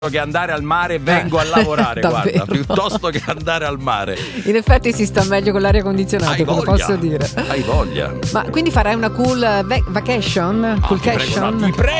che andare al mare vengo a lavorare, guarda, piuttosto che andare al mare. In effetti si sta meglio con l'aria condizionata, te lo posso dire. Hai voglia. Ma quindi farai una cool vacation? Ti